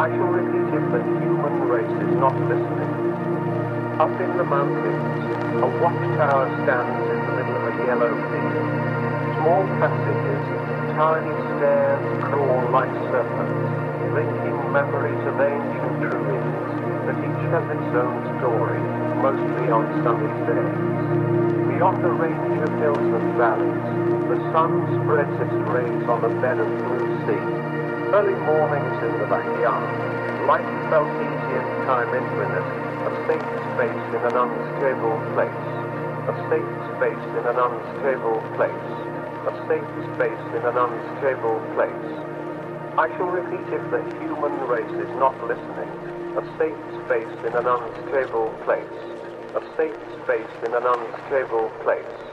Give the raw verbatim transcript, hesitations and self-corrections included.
I shall repeat if the human race is not listening. Up in the mountains, a watchtower stands in the middle of a yellow field. Small passages, tiny stairs crawl like serpents, linking memories of ancient ruins that each has its own story, mostly on sunny days. Beyond a range of hills and valleys, the sun spreads its rays on a bed of blue sea. Early mornings in the backyard, life felt easy and time infinite, a safe space in an unstable place, a safe space in an unstable place, a safe space in an unstable place. I shall repeat if the human race is not listening, a safe space in an unstable place, a safe space in an unstable place.